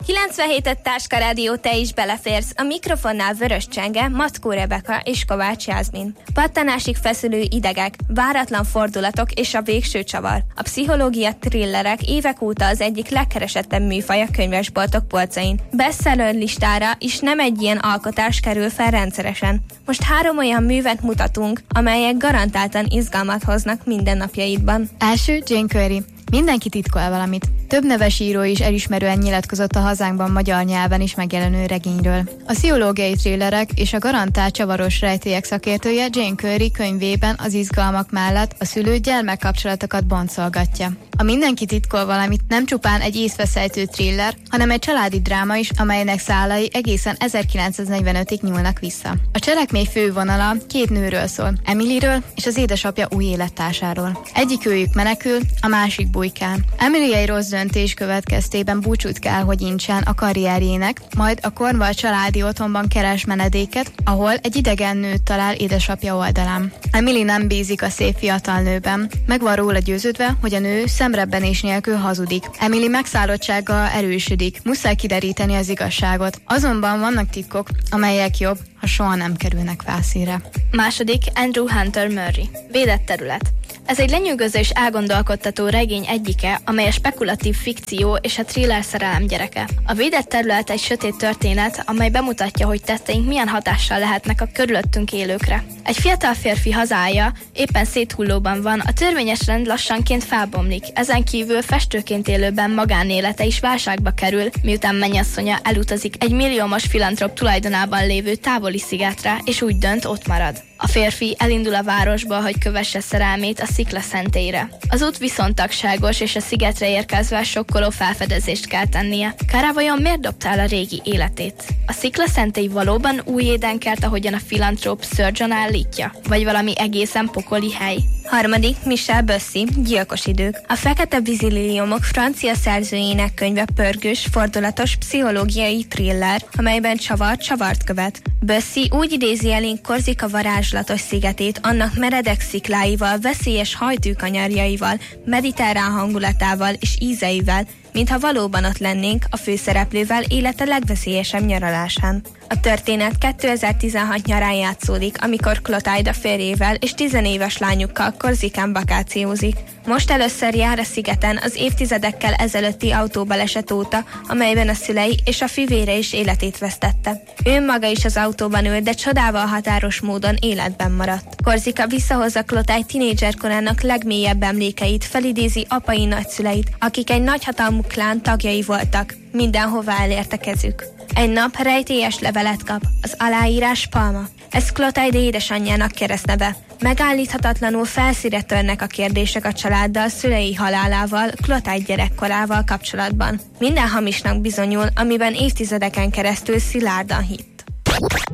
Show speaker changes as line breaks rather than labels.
97 Táska Rádió, te is beleférsz. A mikrofonnál Vörös Csenge, Mackó Rebeka és Kovács Jászmin. Pattanásig feszülő idegek, váratlan fordulatok és a végső csavar. A pszichológia thrillerek évek óta az egyik legkeresettebb műfaj a könyvesboltok polcain. Bestseller listára is nem egy ilyen alkotás kerül fel rendszeresen. Most 3 olyan művet mutatunk, amelyek garantáltan izgalmat hoznak mindennapjaidban.
Első, Jane Carey. Mindenki titkol valamit. Több neves író is elismerően nyilatkozott a hazánkban magyar nyelven is megjelenő regényről. A pszichológiai thrillerek és a garantált csavaros rejtélyek szakértője Jane Carey könyvében az izgalmak mellett a szülő-gyermek kapcsolatokat boncolgatja. A Mindenki titkol valamit nem csupán egy észveszejtő thriller, hanem egy családi dráma is, amelynek szálai egészen 1945-ig nyúlnak vissza. A cselekmény fővonala 2 nőről szól, Emilyről és az édesapja új élettársáról. Egyikőjük menekül, a másik bujkál. Emily egy rossz döntés következtében búcsút kell, hogy incsen a karrierjének, majd a Cornwall családi otthonban keres menedéket, ahol egy idegen nőt talál édesapja oldalán. Emily nem bízik a szép fiatal nőben, meg van róla győződve, hogy a nő szemrebbenés nélkül hazudik. Emily megszállottsága erősödik, muszáj kideríteni az igazságot. Azonban vannak titkok, amelyek jobb, ha soha nem kerülnek felszínre.
Második, Andrew Hunter Murray. Védett terület. Ez egy lenyűgöző és elgondolkodtató regény egyike, amely a spekulatív fikció és a thriller szerelem gyereke. A védett terület egy sötét történet, amely bemutatja, hogy tetteink milyen hatással lehetnek a körülöttünk élőkre. Egy fiatal férfi hazája éppen széthullóban van, a törvényes rend lassanként felbomlik, ezen kívül festőként élőben magánélete is válságba kerül, miután mennyasszonya elutazik egy milliómos filantrop tulajdonában lévő távoli szigetre, és úgy dönt, ott marad. A férfi elindul a városba, hogy kövesse szerelmét a Szikla szentélyre. Az út viszontagságos, és a szigetre érkezve sokkoló felfedezést kell tennie. Kara vajon miért dobta el a régi életét? A Szikla szentély valóban új édenkert, ahogyan a filantróp Sir John állítja? Vagy valami egészen pokoli hely?
Harmadik, Michel Bussy, Gyilkos idők. A Fekete vízililiomok francia szerzőjének könyve pörgős, fordulatos pszichológiai thriller, amelyben csavart követ. Bussy úgy idézi elénk Korzika varázslatos szigetét, annak meredek szikláival, veszélyes hajtűkanyarjaival, mediterrán hangulatával és ízeivel, mintha valóban ott lennénk a főszereplővel élete legveszélyesebb nyaralásán. A történet 2016 nyarán játszódik, amikor Clotilde férjével és 10 éves lányukkal Korzikán vakációzik. Most először jár a szigeten az évtizedekkel ezelőtti autóbaleset óta, amelyben a szülei és a fivére is életét vesztette. Ő maga is az autóban ült, de csodával határos módon életben maradt. Korzika visszahozza Clotilde tinédzserkorának legmélyebb emlékeit, felidézi apai nagyszüleit, akik egy nagyhatalmú klán tagjai voltak. Mindenhova elérte kezük. Egy nap rejtélyes levelet kap, az aláírás Palma. Ez Clotilde édesanyjának keresztneve. Megállíthatatlanul felszíre törnek a kérdések a családdal, szülei halálával, Clotilde gyerekkorával kapcsolatban. Minden hamisnak bizonyul, amiben évtizedeken keresztül szilárdan hitt.